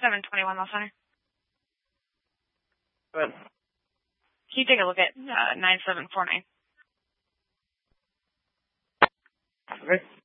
721 Low Center. Go ahead. Can you take a look at 9749? Okay.